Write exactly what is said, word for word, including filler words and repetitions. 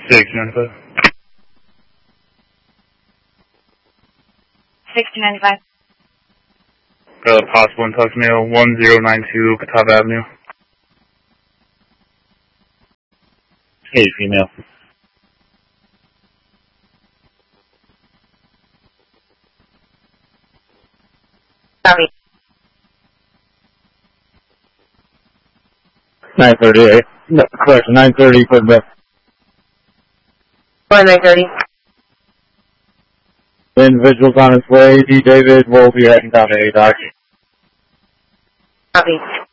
sixty ninety-five. sixty ninety-five. Uh, possible in Tucks Mail, one zero nine two Catawba Avenue. Hey, female. Copy. nine thirty-eight. No, correction, nine thirty for the... One nine thirty. The individual's on his way. D. David will be heading down to A-Dock. Copy.